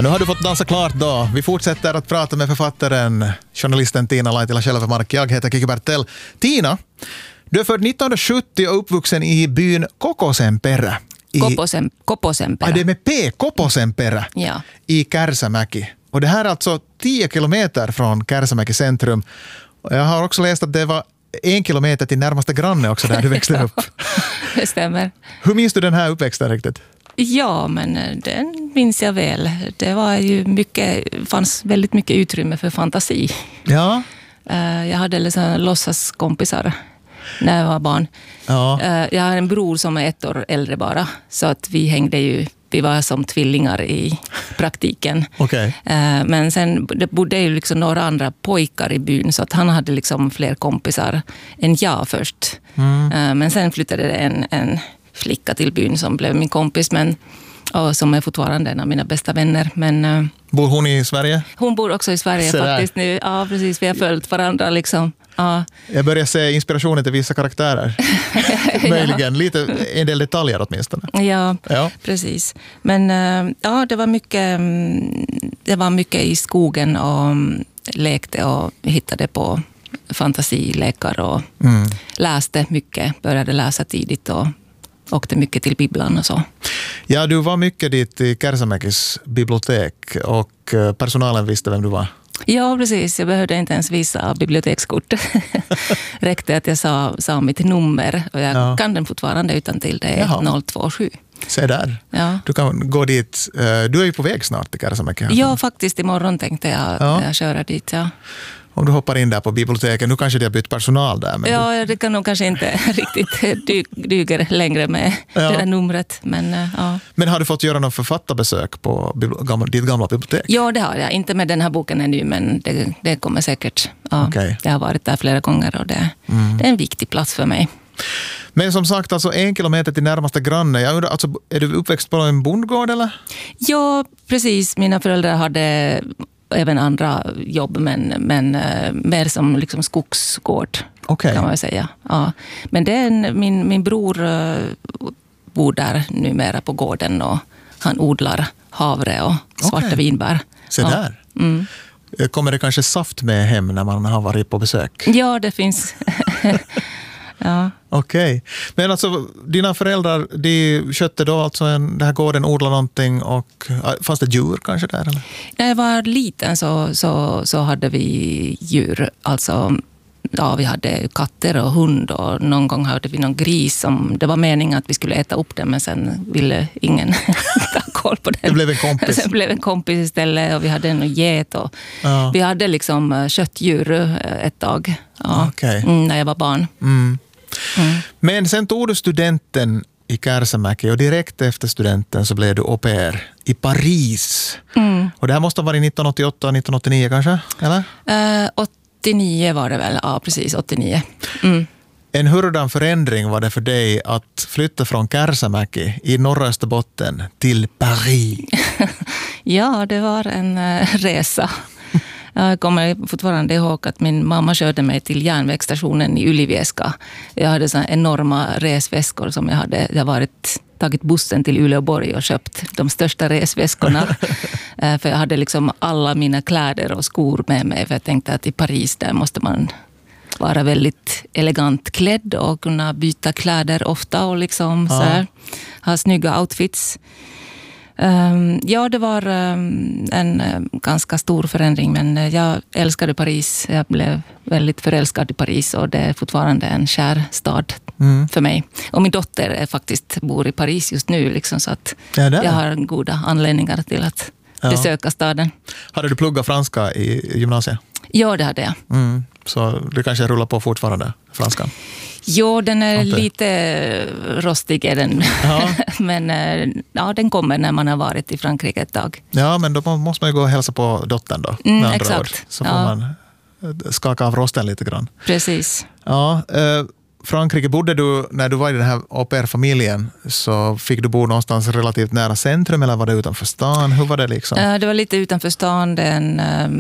Nu har du fått dansa klart då. Vi fortsätter att prata med författaren, journalisten Tina Laitila Självmark. Jag heter Kiki Bertell. Tina, du är född 1970 och uppvuxen i byn Kokosenperä. Koposenperä. Det är med P, Koposenperä, Ja. i Kärsämäki. Och det här är alltså 10 kilometer från Kärsämäki centrum. Och jag har också läst att det var 1 kilometer till närmaste granne också där du växte upp. Det stämmer. Hur minns du den här uppväxten riktigt? Ja, men den minns jag väl. Det var ju fanns väldigt mycket utrymme för fantasi. Ja. Jag hade liksom låtsaskompisar när jag var barn. Ja. Jag har en bror som är 1 år äldre bara. Så att vi var som tvillingar i praktiken. Okej. Men sen det bodde ju liksom några andra pojkar i byn, så att han hade liksom fler kompisar än jag först. Men sen flyttade det en flicka till byn som blev min kompis, och som är fortfarande en av mina bästa vänner. Men, Bor hon i Sverige? hon bor också i Sverige faktiskt nu. Ja, precis. Vi har följt varandra liksom. Ja. Jag börjar se inspirationen till vissa karaktärer. Möjligen, en del detaljer åtminstone. Ja, precis. Men ja, det var mycket i skogen och lekte och hittade på fantasilekar och läste mycket. Började läsa tidigt och åkte mycket till bibblan och så. Ja, du var mycket dit i Kärsämäkis bibliotek och personalen visste vem du var. Ja, precis. Jag behövde inte ens visa bibliotekskort. Räckte att jag sa mitt nummer och jag kan den fortfarande utantill. Det är 1027. Se där. Ja. Du kan gå dit. Du är ju på väg snart till Kärsämäki. Ja, faktiskt imorgon tänkte jag köra dit. Ja. Om du hoppar in där på biblioteket. Nu kanske de har bytt personal där. Men det kan nog kanske inte riktigt duger längre med det där numret. Men har du fått göra någon författarbesök på ditt gamla bibliotek? Ja, det har jag. Inte med den här boken ännu, men det kommer säkert. Ja, okay. Jag har varit där flera gånger och det är en viktig plats för mig. Men som sagt, alltså 1 kilometer till närmaste granne. Jag undrar, alltså, är du uppväxt på en bondgård eller? Ja, precis. Mina föräldrar hade även andra jobb, men mer som liksom skogsgård, kan man väl säga. Ja. Men det är min bror bor där numera på gården och han odlar havre och svarta vinbär. Så där. Mm. Kommer det kanske saft med hem när man har varit på besök? Ja, det finns. Ja. Okej. Men alltså, dina föräldrar, de skötte då alltså den här gården, odlade någonting och fanns det djur kanske där? Eller? När jag var liten så hade vi djur. Alltså, ja, vi hade katter och hund och någon gång hade vi någon gris som det var meningen att vi skulle äta upp den, men sen ville ingen ta koll på den. Det blev en kompis. Sen blev en kompis istället och vi hade en get och vi hade liksom köttdjur ett tag när jag var barn. Men sen tog du studenten i Kärsämäki och direkt efter studenten så blev du au pair i Paris. Och det här måste ha varit 1988, 1989 kanske, eller? 89 var det väl, ja precis, 89. En hurdan förändring var det för dig att flytta från Kärsämäki i norra Österbotten till Paris? Ja, det var en resa. Jag kommer fortfarande ihåg att min mamma körde mig till järnvägsstationen i Ylivieska. Jag hade såna enorma resväskor som jag hade tagit bussen till Uleåborg och köpt de största resväskorna. För jag hade liksom alla mina kläder och skor med mig. För jag tänkte att i Paris där måste man vara väldigt elegant klädd och kunna byta kläder ofta och liksom så här, ha snygga outfits. Ja, det var en ganska stor förändring, men jag älskade Paris. Jag blev väldigt förälskad i Paris och det är fortfarande en kär stad för mig. Och min dotter bor i Paris just nu, liksom, så att jag har goda anledningar till att besöka staden. Hade du pluggat franska i gymnasiet? Ja, det hade jag. Så du kanske rullar på fortfarande franskan? Jo, den är lite rostig är den. Men den kommer när man har varit i Frankrike ett tag. Ja, men då måste man ju gå och hälsa på dottern då. Exakt. Så får man skaka av rosten lite grann. Precis. Ja, Frankrike, bodde du, när du var i den här au pair-familjen, så fick du bo någonstans relativt nära centrum eller var det utanför stan? Hur var det liksom? Det var lite utanför stan.